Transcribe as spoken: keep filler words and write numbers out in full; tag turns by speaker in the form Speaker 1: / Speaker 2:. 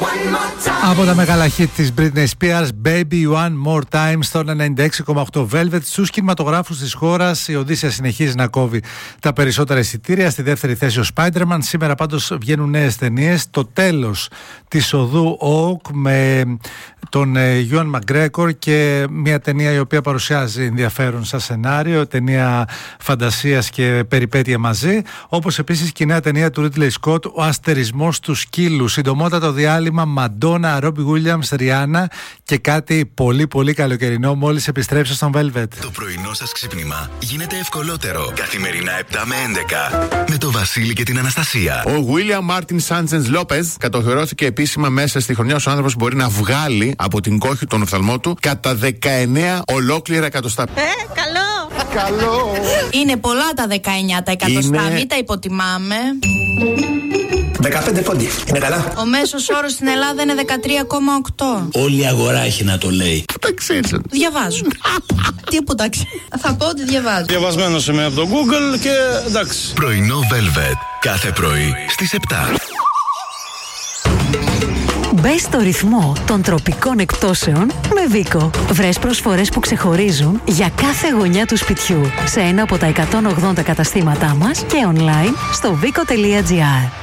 Speaker 1: Από τα μεγάλα hit της Britney Spears, Baby One More Time, στο ενενήντα έξι κόμμα οκτώ Velvet. Στους κινηματογράφους της χώρας η Οδύσσεια συνεχίζει να κόβει τα περισσότερα εισιτήρια. Στη δεύτερη θέση ο Spider-Man. Σήμερα πάντως βγαίνουν νέες ταινίες. Το τέλος της οδού Oak με τον Ewan McGregor και μια ταινία η οποία παρουσιάζει ενδιαφέρον σαν σενάριο, ταινία φαντασίας και περιπέτεια μαζί, όπως επίσης και η νέα ταινία του Ridley Scott, Ο Αστερισμός του Σκύλου. Συντομότατο διάλειμμα, Μαντόνα, Ρόμπι Γουίλιαμς, Ριάννα και κάτι πολύ πολύ καλοκαιρινό μόλις επιστρέψει στον Velvet.
Speaker 2: Το πρωινό σας ξύπνημα γίνεται ευκολότερο. Καθημερινά επτά με έντεκα με το Βασίλη και την Αναστασία.
Speaker 3: Ο Βίλιαμ Μάρτιν Σάντσενς Λόπεζ κατοχυρώθηκε επίσημα μέσα στη χρονιά ως άνθρωπος που μπορεί να βγάλει από την κόχη τον οφθαλμό του κατά δεκαεννέα ολόκληρα εκατοστά.
Speaker 4: Ε, καλό!
Speaker 3: Καλό!
Speaker 4: Είναι πολλά τα δεκαεννέα τα εκατοστά,
Speaker 3: Είναι...
Speaker 4: μην τα υποτιμάμε.
Speaker 5: δεκαπέντε πόντι. Είναι καλά.
Speaker 4: Ο μέσος όρος στην Ελλάδα είναι δεκατρία κόμμα οκτώ.
Speaker 5: Όλη η αγορά έχει να το λέει.
Speaker 3: Πού τα ξέρεις?
Speaker 4: Διαβάζω. Τι που τα ξέρω. Θα πω ότι διαβάζω.
Speaker 6: Διαβασμένος είμαι από το Google και εντάξει.
Speaker 2: Πρωινό Velvet. Κάθε πρωί στις επτά.
Speaker 7: Μπες στο ρυθμό των τροπικών εκπτώσεων με Βίκο. Βρες προσφορές που ξεχωρίζουν για κάθε γωνιά του σπιτιού σε ένα από τα εκατόν ογδόντα καταστήματά μας και online στο βίκο τελεία τζι άρ.